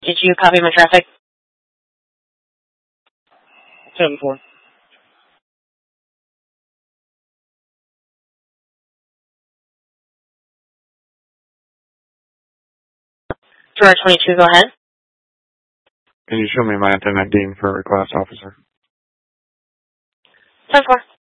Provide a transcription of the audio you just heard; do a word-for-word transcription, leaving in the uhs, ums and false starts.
Did you copy my traffic? ten four. George twenty-two, go ahead. Can you show me my antenna I D for a request, officer? ten four.